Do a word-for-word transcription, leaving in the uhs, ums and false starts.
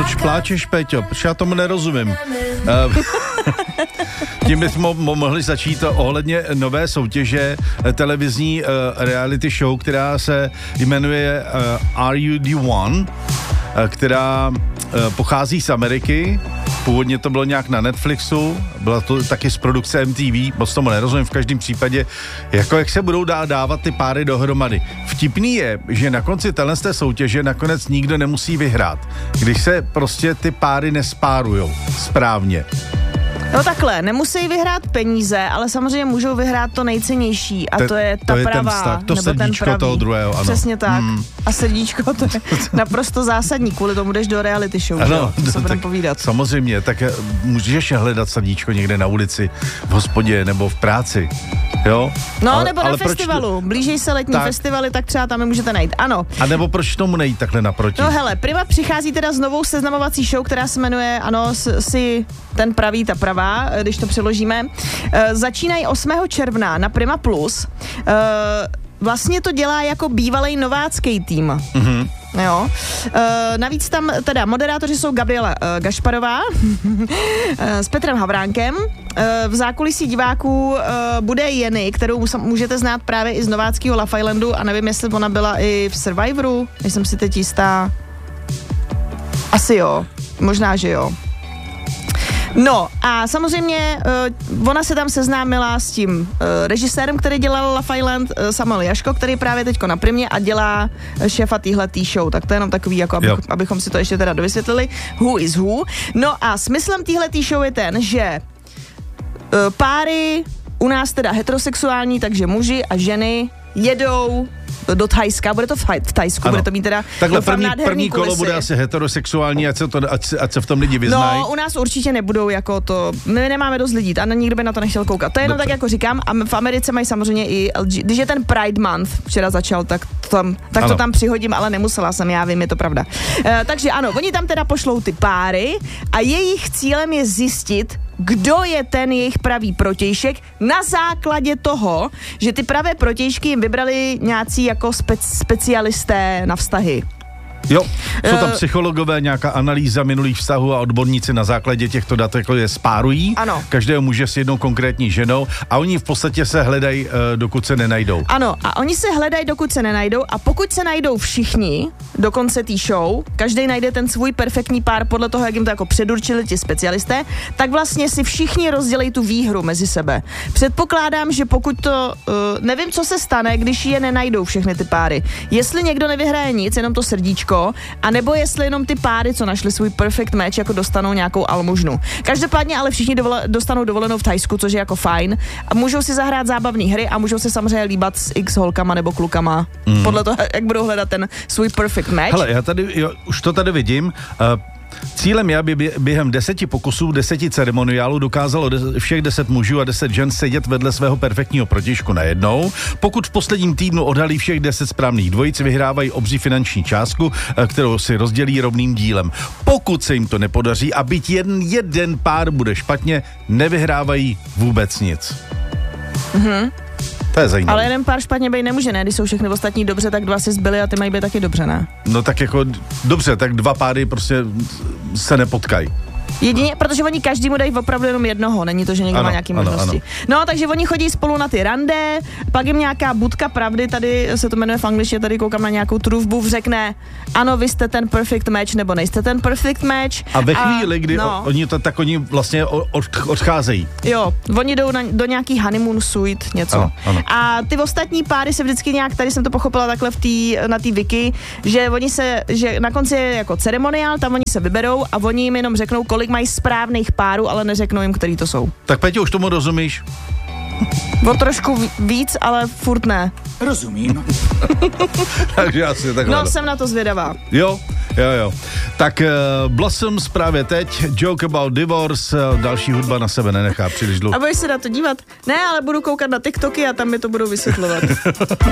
Proč pláčeš, Peťo? Proč já tomu nerozumím? Tím bychom mo- mohli začít ohledně nové soutěže televizní uh, reality show, která se jmenuje uh, Are You The One, uh, která uh, pochází z Ameriky. Původně to bylo nějak na Netflixu, byla to taky z produkce M T V, moc tomu nerozumím, v každém případě, jako jak se budou dá, dávat ty páry dohromady. Vtipný je, že na konci téhle soutěže nakonec nikdo nemusí vyhrát, když se prostě ty páry nespárujou správně. No takhle, nemusí vyhrát peníze, ale samozřejmě můžou vyhrát to nejcennější a Te, to je ta to je pravá, ten vztah, to nebo srdíčko ten pravý. toho druhého, ano. Přesně tak. Hmm. A srdíčko, to je naprosto zásadní, kvůli tomu jdeš do reality show, ano, že? To se budeme povídat. Samozřejmě, tak můžeš hledat srdíčko někde na ulici, v hospodě nebo v práci. Jo? No, ale, nebo na ale festivalu. Proč... Blíží se letní tak. festivaly, tak třeba tam je můžete najít. Ano. A nebo proč tomu nejít takhle naproti? No hele, Prima přichází teda s novou seznamovací show, která se jmenuje, ano, si ten pravý, ta pravá, když to přeložíme. E, začínají osmého června na Prima Plus. E, vlastně to dělá jako bývalej novácký tým. Mhm. Jo. E, navíc tam teda moderátoři jsou Gabriela e, Gašparová e, s Petrem Havránkem. E, v zákulisí diváků e, bude Jenny, kterou můžete znát právě i z nováckého Love Islandu a nevím, jestli ona byla i v Survivoru, nejsem si teď jistá. Asi jo, možná, že jo. No a samozřejmě uh, ona se tam seznámila s tím uh, režisérem, který dělal Love Island, uh, Samuel Jaško, který je právě teďko na Primě a dělá šéfa týhletý show, tak to je jenom takový, jako abych, abychom si to ještě teda dovysvětlili, who is who. No a smyslem týhletý show je ten, že uh, páry u nás teda heterosexuální, takže muži a ženy jedou do Thajska, bude to v, v Thajsku, ano. Bude to mít teda takhle první, první kolo bude asi heterosexuální, ať se, to, ať, ať se v tom lidi vyznají. No, u nás určitě nebudou jako to, my nemáme dost lidí, a nikdo by na to nechtěl koukat. To je jenom Dobře. Tak, jako říkám, a v Americe mají samozřejmě i L G, když je ten Pride Month včera začal, tak to tam, tak to tam přihodím, ale nemusela jsem, já vím, je to pravda. E, takže ano, oni tam teda pošlou ty páry a jejich cílem je zjistit, kdo je ten jejich pravý protějšek na základě toho, že ty pravé protějšky jim vybrali nějací jako speci- specialisté na vztahy. Jo, jsou tam psychologové, nějaká analýza minulých vztahů a odborníci na základě těchto dat jako je spárují. Ano. Každého muže s jednou konkrétní ženou a oni v podstatě se hledají, dokud se nenajdou. Ano, a oni se hledají, dokud se nenajdou a pokud se najdou všichni do konce té show, každý najde ten svůj perfektní pár podle toho, jak jim to jako předurčili ti specialisté, tak vlastně si všichni rozdělejí tu výhru mezi sebe. Předpokládám, že pokud to, uh, nevím, co se stane, když je nenajdou všechny ty páry. Jestli někdo nevyhraje nic, jenom to srdíčko, a nebo jestli jenom ty páry, co našli svůj perfect match, jako dostanou nějakou almužnu. Každopádně ale všichni dovole, dostanou dovolenou v Thajsku, což je jako fajn. A můžou si zahrát zábavné hry a můžou se samozřejmě líbat s x holkama nebo klukama. Mm. Podle toho, jak budou hledat ten svůj perfect match. Hele, já tady, jo, už to tady vidím. Uh, Cílem je, aby během deseti pokusů, deseti ceremoniálů dokázalo de- všech deset mužů a deset žen sedět vedle svého perfektního protějšku najednou. Pokud v posledním týdnu odhalí všech deset správných dvojic, vyhrávají obří finanční částku, kterou si rozdělí rovným dílem. Pokud se jim to nepodaří a byť jeden, jeden pár bude špatně, nevyhrávají vůbec nic. Mhm. To je zajímavé. Ale jeden pár špatně být nemůže, ne? Když jsou všechny ostatní dobře, tak dva si zbyli a ty mají být taky dobře, ne? No tak jako dobře, tak dva páry prostě se nepotkají. Jedině, protože oni každému dají opravdu jenom jednoho, není to, že někdo ano, má nějaké ano, možnosti. Ano. No, takže oni chodí spolu na ty rande, pak jim nějaká budka pravdy, tady se to jmenuje v angličtině, tady koukám na nějakou truthbooth, řekne, ano, vy jste ten perfect match, nebo nejste ten perfect match. A ve chvíli, a, kdy no, o, oni to, tak oni vlastně od, odcházejí. Jo, oni jdou na, do nějaký honeymoon suite, něco. Ano, ano. A ty ostatní páry se vždycky nějak, tady jsem to pochopila takhle v tý, na té wiki, že oni se, že na konci je jako ceremoniál, tam oni se vyberou a oni jim jenom řeknou, kolik mají správných párů, ale neřeknou jim, který to jsou. Tak Petě, už tomu rozumíš? O trošku víc, ale furt ne. Rozumím. Takže asi takhle. No, jsem na to zvědavá. Jo, jo, jo. Tak uh, Blossoms právě teď, Joke About Divorce, uh, další hudba na sebe nenechá příliš dlouho. A budeš se na to dívat? Ne, ale budu koukat na TikToky a tam mi to budou vysvětlovat.